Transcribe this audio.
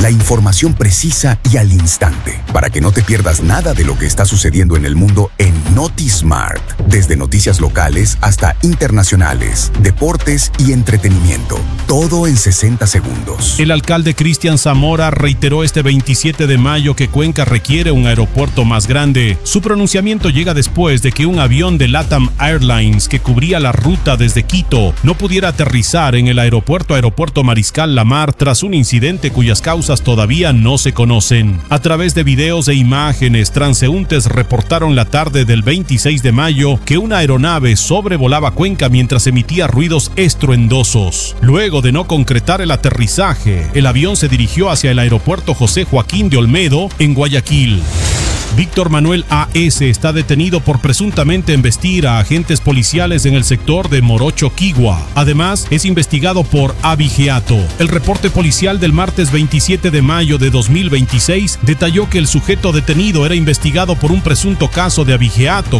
La información precisa y al instante, para que no te pierdas nada de lo que está sucediendo en el mundo en NotiSmart. Desde noticias locales hasta internacionales, deportes y entretenimiento. Todo en 60 segundos. El alcalde Cristian Zamora reiteró este 27 de mayo que Cuenca requiere un aeropuerto más grande. Su pronunciamiento llega después de que un avión de LATAM Airlines que cubría la ruta desde Quito no pudiera aterrizar en el aeropuerto Mariscal Lamar tras un incidente cuyas causas todavía no se conocen. A través de videos e imágenes, transeúntes reportaron la tarde del 26 de mayo que una aeronave sobrevolaba Cuenca mientras emitía ruidos estruendosos. Luego de no concretar el aterrizaje, el avión se dirigió hacia el aeropuerto José Joaquín de Olmedo, en Guayaquil. Víctor Manuel A.S. está detenido por presuntamente embestir a agentes policiales en el sector de Morocho, Quigua. Además, es investigado por abigeato. El reporte policial del martes 27 de mayo de 2026 detalló que el sujeto detenido era investigado por un presunto caso de abigeato